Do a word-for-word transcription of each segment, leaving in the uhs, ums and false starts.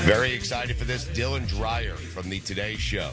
Very excited for this. Dylan Dreyer from the Today Show.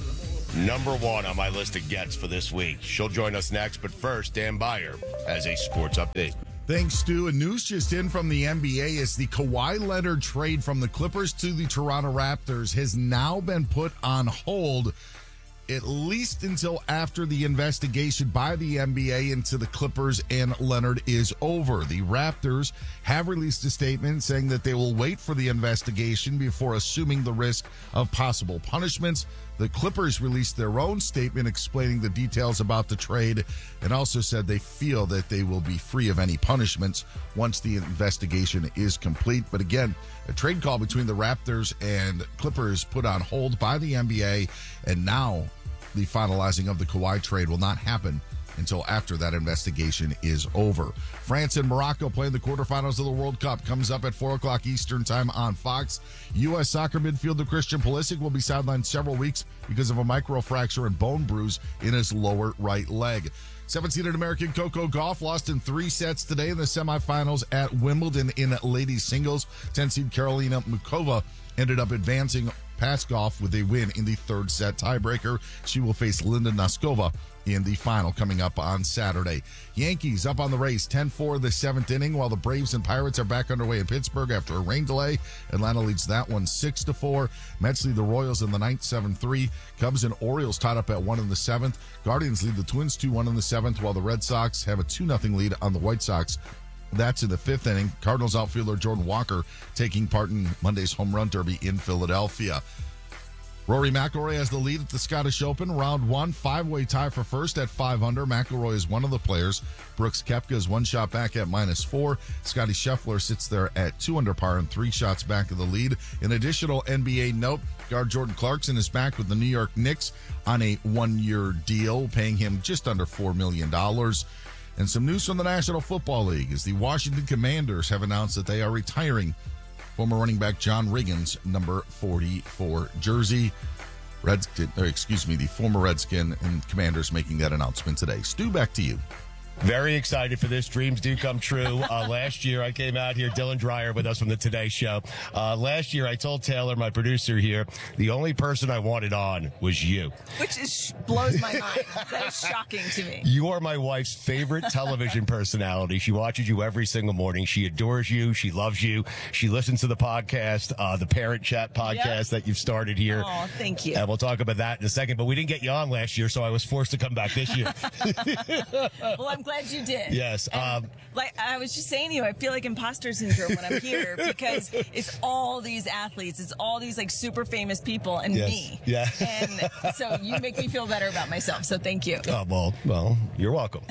Number one on my list of gets for this week. She'll join us next, but first, Dan Beyer has a sports update. Thanks, Stu. And news just in from the N B A is the Kawhi Leonard trade from the Clippers to the Toronto Raptors has now been put on hold, at least until after the investigation by the N B A into the Clippers and Leonard is over. The Raptors have released a statement saying that they will wait for the investigation before assuming the risk of possible punishments. The Clippers released their own statement explaining the details about the trade and also said they feel that they will be free of any punishments once the investigation is complete. But again, a trade call between the Raptors and Clippers put on hold by the N B A, and now the finalizing of the Kawhi trade will not happen until after that investigation is over. France and Morocco playing the quarterfinals of the World Cup. Comes up at four o'clock Eastern time on Fox. U S soccer midfielder Christian Pulisic will be sidelined several weeks because of a microfracture and bone bruise in his lower right leg. seventeen-seeded American Coco Gauff lost in three sets today in the semifinals at Wimbledon in ladies singles. ten-seed Karolina Mukova ended up advancing past Gauff with a win in the third set tiebreaker. She will face Linda Noskova in the final coming up on Saturday. Yankees up on the race, ten four the seventh inning, while the Braves and Pirates are back underway in Pittsburgh after a rain delay. Atlanta leads that one six to four. Mets lead the Royals in the ninth seven three. Cubs and Orioles tied up at one in the seventh. Guardians lead the Twins two one in the seventh, while the Red Sox have a two nothing lead on the White Sox. That's in the fifth inning. Cardinals outfielder Jordan Walker taking part in Monday's home run derby in Philadelphia. Rory McIlroy has the lead at the Scottish Open. Round one, five-way tie for first at five under. McIlroy is one of the players. Brooks Koepka is one shot back at minus four. Scotty Scheffler sits there at two under par and three shots back of the lead. An additional N B A note, guard Jordan Clarkson is back with the New York Knicks on a one-year deal, paying him just under four million dollars. And some news from the National Football League as the Washington Commanders have announced that they are retiring former running back John Riggins' number forty-four jersey. Redskin, or excuse me, the former Redskin and Commanders making that announcement today. Stu, back to you. Very excited for this. Dreams do come true. Uh, last year, I came out here, Dylan Dreyer with us from the Today Show. Uh, last year, I told Taylor, my producer here, the only person I wanted on was you. Which is blows my mind. That is shocking to me. You are my wife's favorite television personality. She watches you every single morning. She adores you. She loves you. She listens to the podcast, uh, the Parent Chat podcast yep. that you've started here. Oh, thank you. And we'll talk about that in a second. But we didn't get you on last year, so I was forced to come back this year. Well, I'm glad you did. Yes. And, um, like I was just saying to you, I feel like imposter syndrome when I'm here because it's all these athletes, it's all these like super famous people, and yes. me. Yeah. And so you make me feel better about myself. So thank you. Oh, well, well, you're welcome.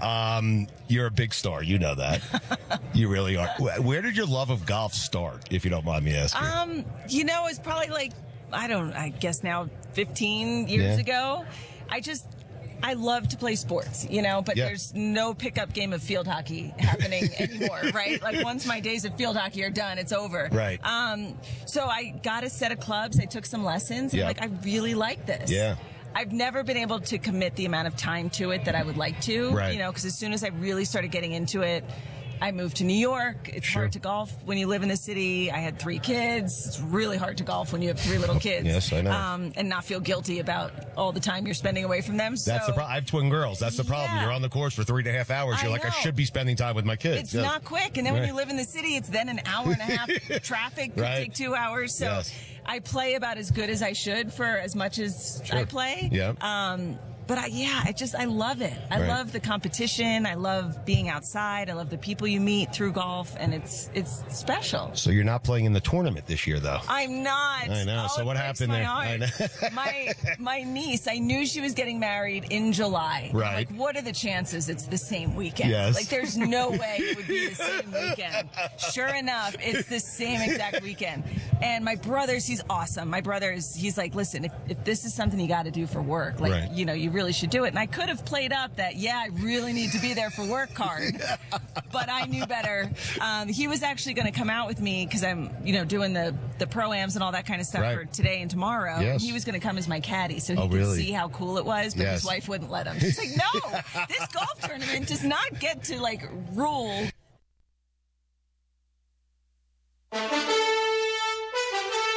um, you're a big star. You know that. You really are. Where did your love of golf start, if you don't mind me asking? Um, you know, it's probably like, I don't, I guess now fifteen years yeah. ago. I just, I love to play sports, you know, but yeah. there's no pickup game of field hockey happening anymore, right? Like once my days of field hockey are done, it's over. Right. Um, so I got a set of clubs. I took some lessons. And yeah. like, I really like this. Yeah. I've never been able to commit the amount of time to it that I would like to, right. you know, because as soon as I really started getting into it, I moved to New York. It's sure. hard to golf when you live in the city. I had three kids. It's really hard to golf when you have three little kids. Yes, I know. Um, and not feel guilty about all the time you're spending away from them. That's so, the problem. I have twin girls. That's the problem. Yeah. You're on the course for three and a half hours. You're I like, know. I should be spending time with my kids. It's yes. not quick. And then right. when you live in the city, it's then an hour and a half. Traffic could right. take two hours. So yes. I play about as good as I should for as much as sure. I play. Yeah. Um, But I, yeah, I just, I love it. I right. love the competition. I love being outside. I love the people you meet through golf, and it's, it's special. So you're not playing in the tournament this year, though. I'm not. I know. Oh, so it what breaks happened my there? heart. I know. my my niece, I knew she was getting married in July. I'm Right. like, what are the chances it's the same weekend? Yes. Like, there's no way it would be the same weekend. Sure enough, it's the same exact weekend. And my brother's, he's awesome. My brother's, he's like, listen, if, if this is something you got to do for work, like, right. you know, you really should do it. And I could have played up that, yeah, I really need to be there for work card. But I knew better. Um, he was actually going to come out with me because I'm, you know, doing the, the pro-ams and all that kind of stuff right. for today and tomorrow. Yes. And he was going to come as my caddy so he oh, could really? see how cool it was, but yes. his wife wouldn't let him. She's like, no, this golf tournament does not get to, like, rule.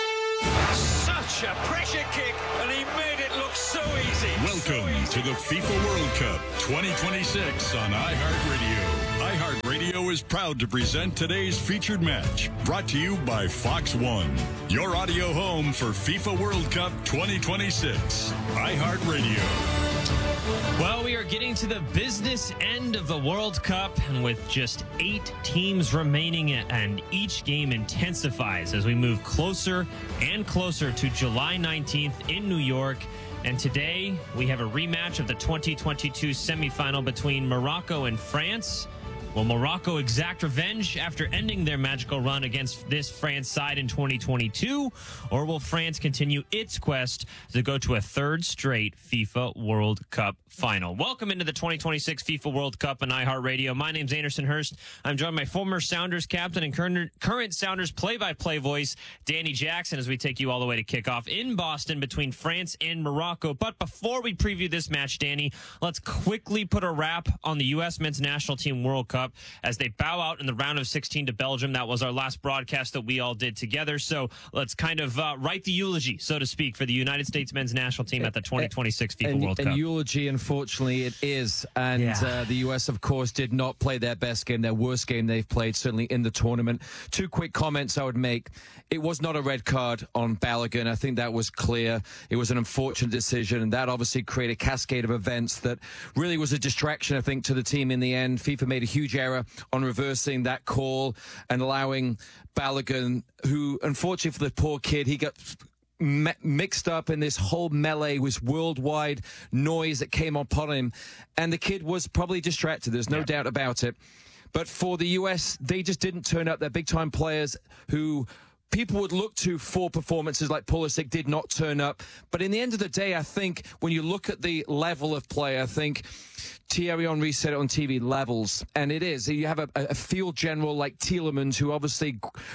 pressure, pressure kick, and he made it look so easy. Welcome so easy. to the FIFA World Cup twenty twenty-six on iHeartRadio. iHeartRadio is proud to present today's featured match, brought to you by Fox One, your audio home for FIFA World Cup twenty twenty-six. iHeartRadio. Well, we are getting to the business end of the World Cup, and with just eight teams remaining, and each game intensifies as we move closer and closer to July nineteenth in New York. And today, we have a rematch of the twenty twenty-two semifinal between Morocco and France. Will Morocco exact revenge after ending their magical run against this France side in twenty twenty-two? Or will France continue its quest to go to a third straight FIFA World Cup final? Welcome into the twenty twenty-six FIFA World Cup on iHeartRadio. My name's Anderson Hurst. I'm joined by former Sounders captain and current, current Sounders play-by-play voice, Danny Jackson, as we take you all the way to kickoff in Boston between France and Morocco. But before we preview this match, Danny, let's quickly put a wrap on the U S Men's National Team World Cup as they bow out in the round of sixteen to Belgium. That was our last broadcast that we all did together. So let's kind of uh, write the eulogy, so to speak, for the United States men's national team at the twenty twenty-six FIFA and, World and Cup. Eulogy, unfortunately, it is. And Yeah. uh, the U S, of course, did not play their best game, their worst game they've played, certainly in the tournament. Two quick comments I would make. It was not a red card on Balogun. I think that was clear. It was an unfortunate decision, and that obviously created a cascade of events that really was a distraction, I think, to the team in the end. FIFA made a huge error on reversing that call and allowing Balogun, who, unfortunately for the poor kid, he got mi- mixed up in this whole melee, this worldwide noise that came upon him. And the kid was probably distracted. There's no Yeah. doubt about it. But for the U S, they just didn't turn up. They're big-time players who people would look to for performances like Pulisic did not turn up. But in the end of the day, I think when you look at the level of play, I think Thierry Henry said it on T V, levels. And it is. You have a, a field general like Tielemans, who obviously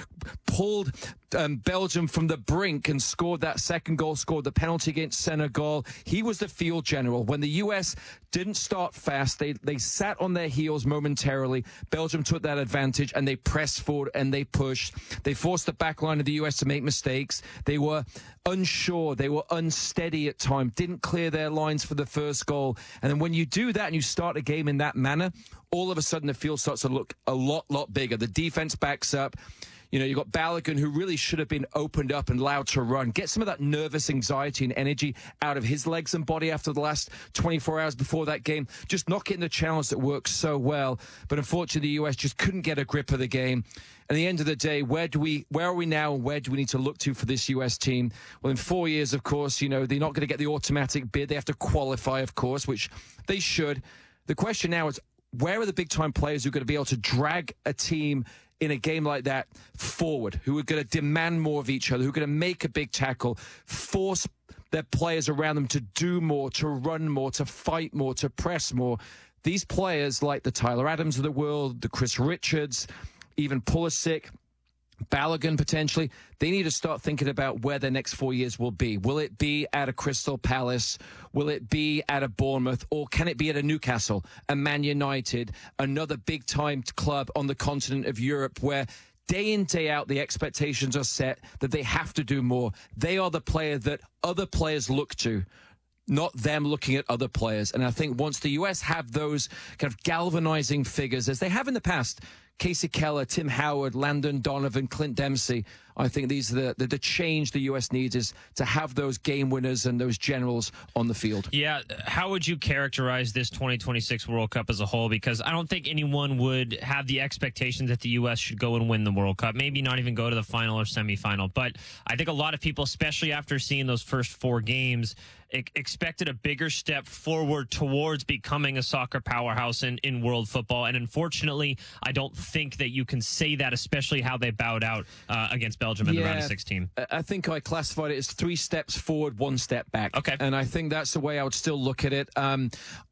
pulled um, Belgium from the brink and scored that second goal, scored the penalty against Senegal. He was the field general. When the U S didn't start fast, they, they sat on their heels momentarily. Belgium took that advantage, and they pressed forward and they pushed. They forced the back line of the U S to make mistakes. They were unsure. They were unsteady at times, didn't clear their lines for the first goal. And then when you do that and you start a game in that manner, all of a sudden the field starts to look a lot, lot bigger. The defense backs up. You know, you've got Balogun, who really should have been opened up and allowed to run. Get some of that nervous anxiety and energy out of his legs and body after the last twenty-four hours before that game. Just not getting the channels that work so well. But unfortunately, the U S just couldn't get a grip of the game. At the end of the day, where do we, where are we now? And where do we need to look to for this U S team? Well, in four years, of course, you know, they're not going to get the automatic bid. They have to qualify, of course, which they should. The question now is, where are the big-time players who are going to be able to drag a team in a game like that forward, who are going to demand more of each other, who are going to make a big tackle, force their players around them to do more, to run more, to fight more, to press more? These players, like the Tyler Adams of the world, the Chris Richards, even Pulisic, Balogun potentially, they need to start thinking about where their next four years will be. Will it be at a Crystal Palace? Will it be at a Bournemouth? Or can it be at a Newcastle, a Man United, another big-time club on the continent of Europe where day in, day out, the expectations are set that they have to do more? They are the player that other players look to, not them looking at other players. And I think once the U S have those kind of galvanizing figures, as they have in the past, Casey Keller, Tim Howard, Landon Donovan, Clint Dempsey, I think these are the, the, the change the U S needs, is to have those game winners and those generals on the field. Yeah, how would you characterize this twenty twenty-six World Cup as a whole? Because I don't think anyone would have the expectation that the U S should go and win the World Cup, maybe not even go to the final or semifinal. But I think a lot of people, especially after seeing those first four games, expected a bigger step forward towards becoming a soccer powerhouse in, in world football. And unfortunately, I don't think that you can say that, especially how they bowed out uh, against Belgium in yeah, the round of sixteen. I think I classified it as three steps forward, one step back. Okay. And I think that's the way I would still look at it. Um,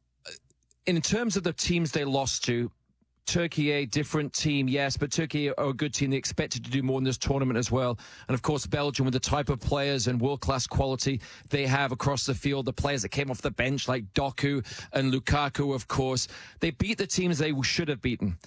in terms of the teams they lost to, Turkey, a different team, yes, but Turkey are a good team. They expected to do more in this tournament as well. And, of course, Belgium, with the type of players and world-class quality they have across the field, the players that came off the bench like Doku and Lukaku, of course, they beat the teams they should have beaten.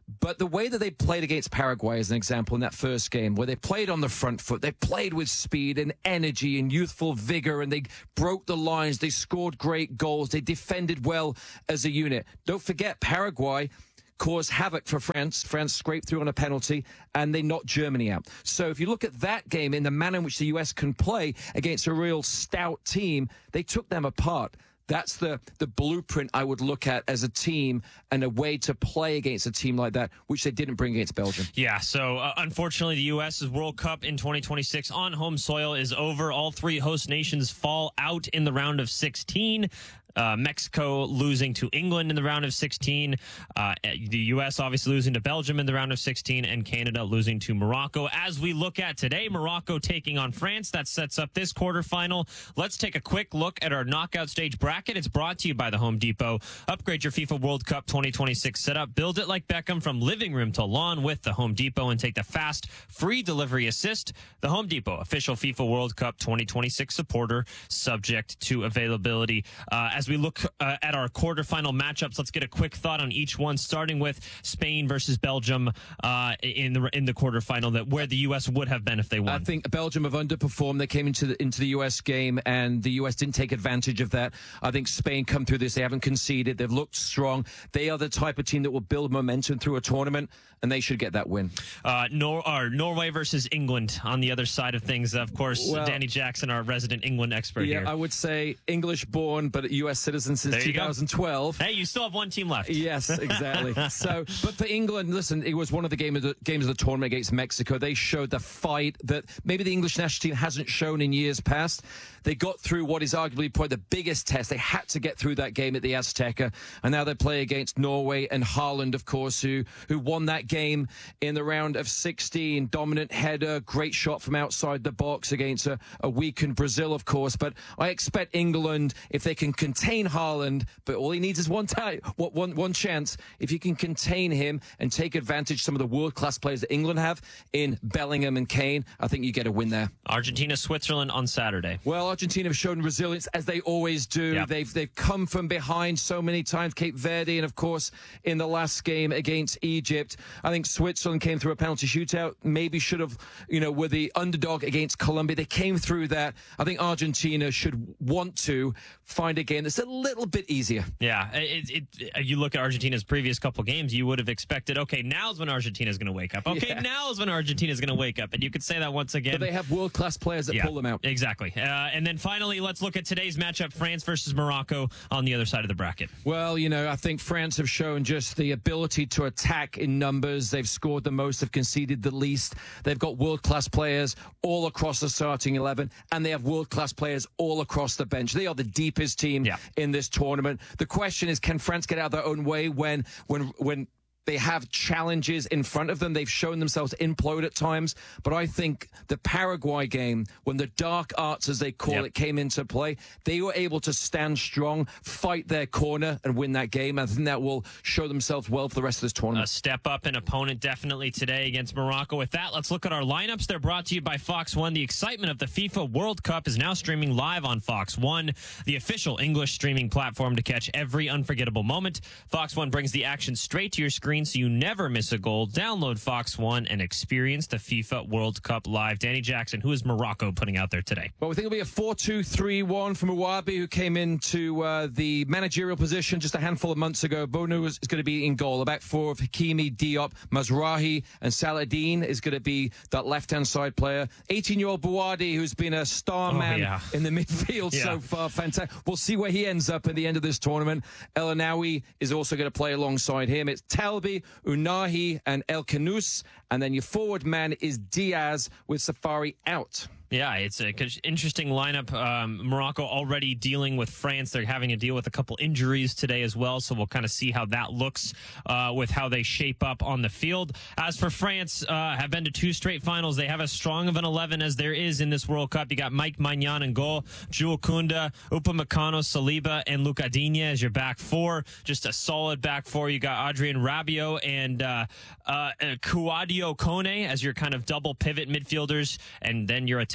But the way that they played against Paraguay, as an example, in that first game, where they played on the front foot, they played with speed and energy and youthful vigor, and they broke the lines, they scored great goals, they defended well as a unit. Don't forget, Paraguay caused havoc for France. France scraped through on a penalty, and they knocked Germany out. So if you look at that game in the manner in which the U S can play against a real stout team, they took them apart. That's the, the blueprint I would look at as a team and a way to play against a team like that, which they didn't bring against Belgium. Yeah, so uh, unfortunately, the U S's World Cup in twenty twenty-six on home soil is over. All three host nations fall out in the round of sixteen. Uh, Mexico losing to England in the round of sixteen. Uh, the U S obviously losing to Belgium in the round of sixteen, and Canada losing to Morocco. As we look at today, Morocco taking on France. That sets up this quarterfinal. Let's take a quick look at our knockout stage bracket. It's brought to you by the Home Depot. Upgrade your FIFA World Cup twenty twenty-six setup. Build it like Beckham from living room to lawn with the Home Depot, and take the fast, free delivery assist. The Home Depot, official FIFA World Cup twenty twenty-six supporter, subject to availability. Uh, as we look uh, at our quarterfinal matchups, let's get a quick thought on each one, starting with Spain versus Belgium uh, in the in the quarterfinal, that where the U S would have been if they won. I think Belgium have underperformed. They came into the into the U S game, and the U S didn't take advantage of that. I think Spain come through this. They haven't conceded. They've looked strong. They are the type of team that will build momentum through a tournament, and they should get that win. Uh, Nor- or Norway versus England on the other side of things. Of course, well, Danny Jackson, our resident England expert yeah, here. I would say English-born, but U S citizen since two thousand twelve. Hey, you still have one team left. Yes, exactly. So, but for England, listen, it was one of the, game of the games of the tournament against Mexico. They showed the fight that maybe the English national team hasn't shown in years past. They got through what is arguably probably the biggest test. They had to get through that game at the Azteca, and now they play against Norway and Haaland, of course, who who won that game in the round of sixteen. Dominant header, great shot from outside the box against a, a weakened Brazil, of course. But I expect England, if they can contain Haaland, but all he needs is one time, one one chance. If you can contain him and take advantage of some of the world-class players that England have in Bellingham and Kane, I think you get a win there. Argentina, Switzerland on Saturday. Well, Argentina have shown resilience, as they always do. Yep. They've they've come from behind so many times. Cape Verde, and of course in the last game against Egypt, I think Switzerland came through a penalty shootout. Maybe should have, you know, were the underdog against Colombia. They came through that. I think Argentina should want to find a game that's a little bit easier. Yeah, it, it, you look at Argentina's previous couple games, you would have expected, okay, now's when Argentina's going to wake up. Okay, yeah. Now's when Argentina's going to wake up. And you could say that once again. But they have world-class players that yeah, pull them out. Exactly. Uh, and then finally, let's look at today's matchup, France versus Morocco on the other side of the bracket. Well, you know, I think France have shown just the ability to attack in numbers. They've scored the most, have conceded the least. They've got world-class players all across the starting eleven, and they have world-class players all across the bench. They are the deepest team yeah. in this tournament. The question is, can France get out of their own way when when when they have challenges in front of them? They've shown themselves to implode at times, but I think the Paraguay game, when the dark arts, as they call yep. it, came into play, they were able to stand strong, fight their corner, and win that game. I think that will show themselves well for the rest of this tournament. A step up an opponent definitely today against Morocco. With that, let's look at our lineups. They're brought to you by Fox One. The excitement of the FIFA World Cup is now streaming live on Fox One, the official English streaming platform to catch every unforgettable moment. Fox One brings the action straight to your screen, so you never miss a goal. Download Fox One and experience the FIFA World Cup live. Danny Jackson, who is Morocco putting out there today? Well, we think it'll be a four two three one from Ouabi, who came into uh, the managerial position just a handful of months ago. Bono is going to be in goal. A back four of Hakimi, Diop, Mazraoui, and Saladin is going to be that left-hand side player. eighteen-year-old Bouadi, who's been a star oh, man yeah. in the midfield yeah. so far. Fantastic. We'll see where he ends up at the end of this tournament. El Anawi is also going to play alongside him. It's Talbi, Unahi, and El Kanous. And then your forward man is Diaz with Safari out. Yeah, it's an interesting lineup. Um, Morocco already dealing with France. They're having to deal with a couple injuries today as well, so we'll kind of see how that looks uh, with how they shape up on the field. As for France, uh, have been to two straight finals. They have as strong of an eleven as there is in this World Cup. You got Mike Maignan in goal, Jules Koundé, Upamecano, Saliba, and Luca Digne as your back four. Just a solid back four. You got Adrien Rabiot and uh, uh, Kouadio Kone as your kind of double pivot midfielders, and then your attack.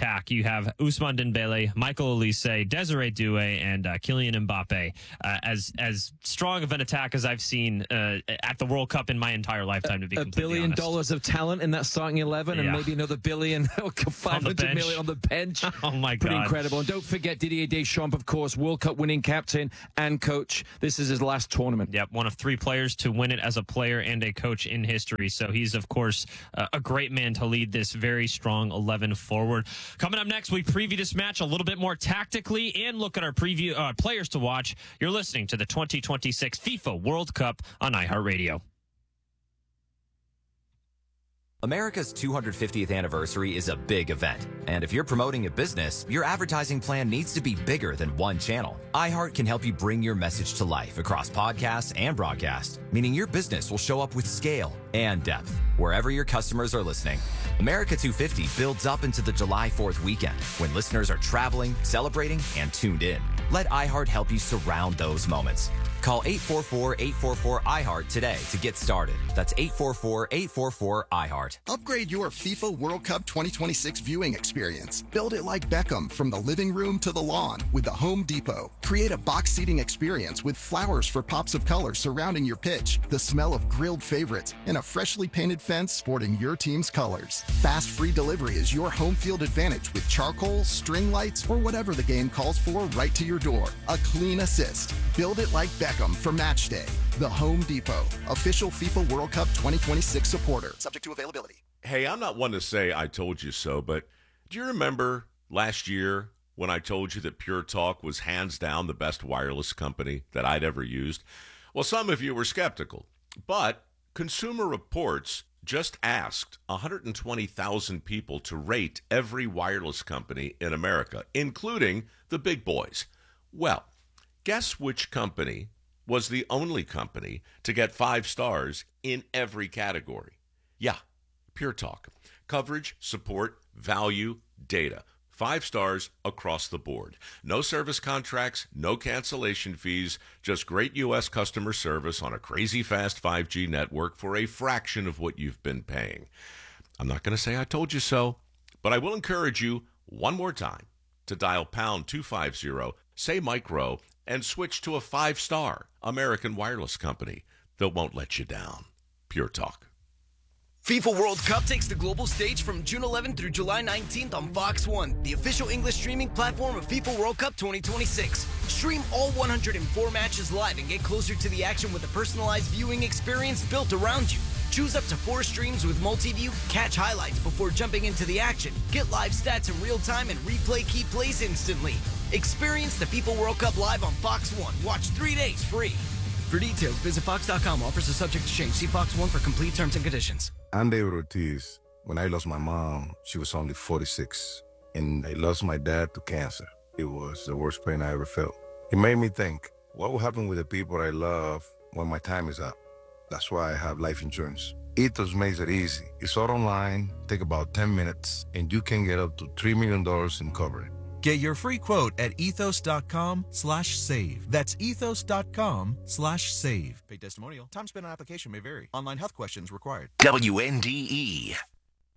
attack, you have Ousmane Dembele, Michael Olise, Desiree Doué, and uh, Kylian Mbappe uh, as as strong of an attack as I've seen uh, at the World Cup in my entire lifetime, to be a completely billion honest. dollars of talent in that starting eleven, and Yeah. maybe another billion, five hundred million on the bench. Oh my Pretty God. incredible. And don't forget Didier Deschamps, of course, World Cup winning captain and coach. This is his last tournament. Yep, one of three players to win it as a player and a coach in history. So he's, of course, uh, a great man to lead this very strong eleven forward. Coming up next, we preview this match a little bit more tactically and look at our preview uh, players to watch. You're listening to the twenty twenty-six FIFA World Cup on iHeartRadio. America's two hundred fiftieth anniversary is a big event, and if you're promoting a business, your advertising plan needs to be bigger than one channel. iHeart can help you bring your message to life across podcasts and broadcast, meaning your business will show up with scale and depth wherever your customers are listening. America two fifty builds up into the July fourth weekend when listeners are traveling, celebrating, and tuned in. Let iHeart help you surround those moments. Call eight four four, eight four four, I heart today to get started. That's eight four four, eight four four, I heart. Upgrade your FIFA World Cup twenty twenty-six viewing experience. Build it like Beckham from the living room to the lawn with the Home Depot. Create a box seating experience with flowers for pops of color surrounding your pitch, the smell of grilled favorites, and a freshly painted fence sporting your team's colors. Fast free delivery is your home field advantage with charcoal, string lights, or whatever the game calls for right to your door. A clean assist. Build it like Beckham for match day. The Home Depot, official FIFA World Cup twenty twenty-six supporter. Subject to availability. Hey, I'm not one to say I told you so, but do you remember last year when I told you that Pure Talk was hands down the best wireless company that I'd ever used? Well, some of you were skeptical, but Consumer Reports just asked one hundred twenty thousand people to rate every wireless company in America, including the big boys. Well, guess which company was the only company to get five stars in every category? Yeah, Pure Talk. Coverage, support, value, data. Five stars across the board. No service contracts, no cancellation fees, just great U S customer service on a crazy fast five G network for a fraction of what you've been paying. I'm not going to say I told you so, but I will encourage you one more time to dial pound two fifty, say micro, and switch to a five-star American wireless company that won't let you down. Pure Talk. FIFA World Cup takes the global stage from June eleventh through July nineteenth on Fox one, the official English streaming platform of FIFA World Cup twenty twenty-six. Stream all one hundred four matches live and get closer to the action with a personalized viewing experience built around you. Choose up to four streams with multi-view, catch highlights before jumping into the action, get live stats in real time, and replay key plays instantly. Experience the FIFA World Cup live on Fox one. Watch three days free. For details, visit fox dot com. Offers are subject to change. See Fox one for complete terms and conditions. I'm David Ortiz. When I lost my mom, she was only forty-six, and I lost my dad to cancer. It was the worst pain I ever felt. It made me think, what will happen with the people I love when my time is up? That's why I have life insurance. Ethos makes it easy. It's all online, take about ten minutes, and you can get up to three million dollars in coverage. Get your free quote at ethos.com slash save. That's ethos.com slash save. Paid testimonial. Time spent on application may vary. Online health questions required. W N D E